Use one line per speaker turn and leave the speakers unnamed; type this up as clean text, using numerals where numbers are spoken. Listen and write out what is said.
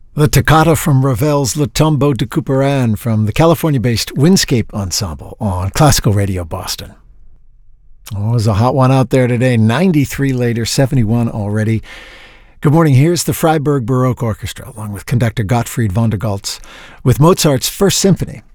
The toccata from Ravel's Le Tombeau de Couperin from the California-based Windscape Ensemble on Classical Radio Boston. Oh, it was a hot one out there today. 93 later, 71 already. Good morning. Here's the Freiburg Baroque Orchestra, along with conductor Gottfried von der Goltz, with Mozart's First Symphony,